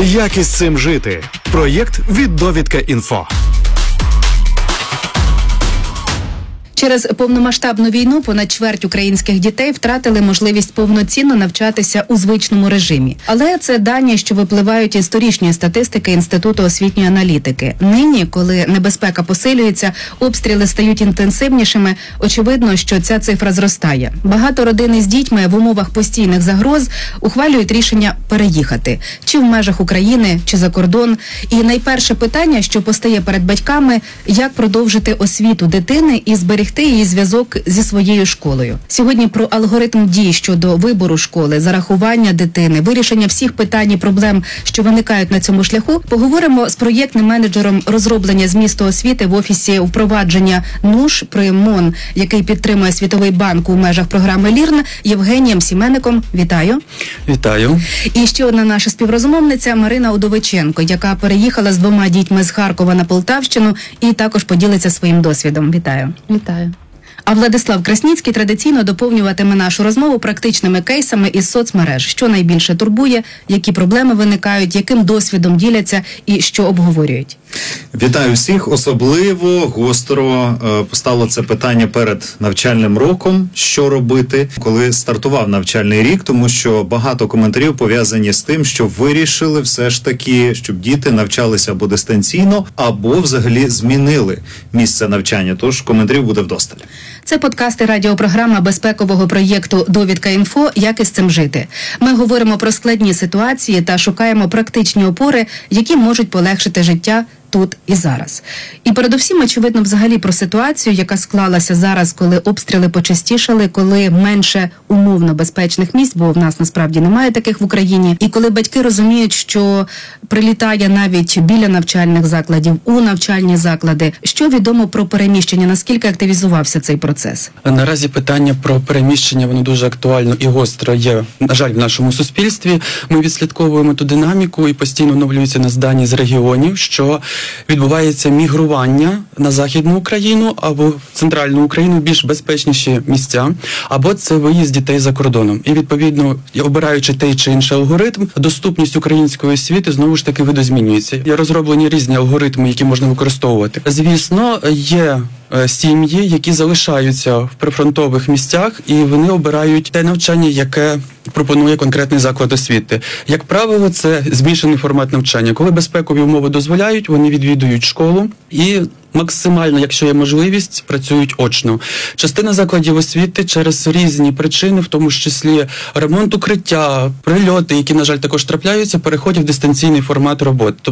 Як із цим жити? Проєкт від Довідка.Інфо. Через повномасштабну війну понад чверть українських дітей втратили можливість повноцінно навчатися у звичному режимі. Але це дані, що випливають із торішньої статистики Інституту освітньої аналітики. Нині, коли небезпека посилюється, обстріли стають інтенсивнішими, очевидно, що ця цифра зростає. Багато родин із дітьми в умовах постійних загроз ухвалюють рішення переїхати. Чи в межах України, чи за кордон. І найперше питання, що постає перед батьками – як продовжити освіту дитини і зберегти її зв'язок зі своєю школою. Сьогодні про алгоритм дій щодо вибору школи, зарахування дитини, вирішення всіх питань і проблем, що виникають на цьому шляху, поговоримо з проєктним менеджером розроблення змісту освіти в Офісі впровадження НУШ при МОН, який підтримує Світовий банк у межах програми ЛІРН, Євгенієм Сімеником. Вітаю. Вітаю. І ще одна наша співрозмовниця Марина Удовиченко, яка переїхала з 2 дітьми з Харкова на Полтавщину і також поділиться своїм досвідом. Вітаю. Вітаю. А Владислав Красніцький традиційно доповнюватиме нашу розмову практичними кейсами із соцмереж. Що найбільше турбує, які проблеми виникають, яким досвідом діляться і що обговорюють. Вітаю всіх. Особливо гостро постало це питання перед навчальним роком. Що робити, коли стартував навчальний рік? Тому що багато коментарів пов'язані з тим, що вирішили все ж таки, щоб діти навчалися або дистанційно, або взагалі змінили місце навчання. Тож коментарів буде вдосталь. Це подкаст і радіопрограма безпекового проєкту «Довідка.Інфо. Як із цим жити?». Ми говоримо про складні ситуації та шукаємо практичні опори, які можуть полегшити життя тут і зараз. І передусім, очевидно, взагалі про ситуацію, яка склалася зараз, коли обстріли почастішали, коли менше умовно безпечних місць, бо в нас насправді немає таких в Україні, і коли батьки розуміють, що прилітає навіть біля навчальних закладів, у навчальні заклади. Що відомо про переміщення? Наскільки активізувався цей процес? Наразі питання про переміщення, воно дуже актуально і гостро є, на жаль, в нашому суспільстві. Ми відслідковуємо ту динаміку і постійно оновлюються нас дані з регіонів, що відбувається мігрування на Західну Україну або в Центральну Україну, більш безпечніші місця, або це виїзд дітей за кордоном. І, відповідно, обираючи той чи інший алгоритм, доступність української освіти знову ж таки видозмінюється. Є розроблені різні алгоритми, які можна використовувати. Звісно, є сім'ї, які залишаються в прифронтових місцях, і вони обирають те навчання, яке пропонує конкретний заклад освіти. Як правило, це змішаний формат навчання. Коли безпекові умови дозволяють, вони відвідують школу і максимально, якщо є можливість, працюють очно. Частина закладів освіти через різні причини, в тому числі ремонт укриття, прильоти, які, на жаль, також трапляються, переходять в дистанційний формат роботи.